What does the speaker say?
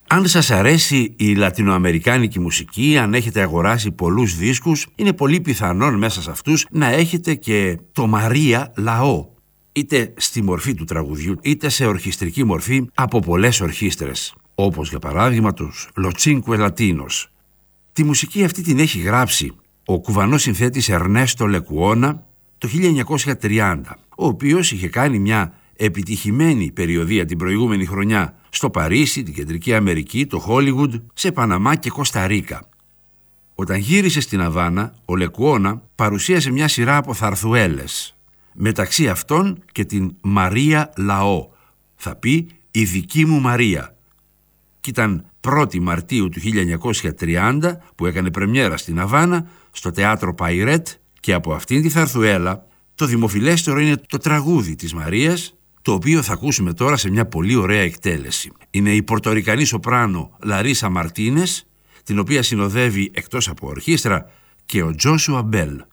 Αν σας αρέσει η λατινοαμερικάνικη μουσική, αν έχετε αγοράσει πολλούς δίσκους, είναι πολύ πιθανόν μέσα σε αυτούς να έχετε και το Μαρία Λαό, είτε στη μορφή του τραγουδιού, είτε σε ορχιστρική μορφή από πολλές ορχήστρες, όπως για παράδειγμα τους Λοτσίνκουε Λατίνος. Τη μουσική αυτή την έχει γράψει ο κουβανός συνθέτης Ερνέστο Λεκουόνα το 1930, ο οποίος είχε κάνει μια επιτυχημένη περιοδεία την προηγούμενη χρονιά στο Παρίσι, την Κεντρική Αμερική, το Χόλιγουντ, σε Παναμά και Κοσταρίκα. Όταν γύρισε στην Αβάνα, ο Λεκουόνα παρουσίασε μια σειρά από θαρθουέλες, μεταξύ αυτών και την Μαρία Λαό, θα πει «Η δική μου Μαρία». Και ήταν 1η Μαρτίου του 1930 που έκανε πρεμιέρα στην Αβάνα, στο Teatro Pairet, και από αυτήν τη θαρθουέλα το δημοφιλέστερο είναι το τραγούδι της Μαρίας, το οποίο θα ακούσουμε τώρα σε μια πολύ ωραία εκτέλεση. Είναι η πορτορικανή σοπράνο Λαρίσα Μαρτίνες, την οποία συνοδεύει εκτός από ορχήστρα και ο Τζόσουα Μπέλ.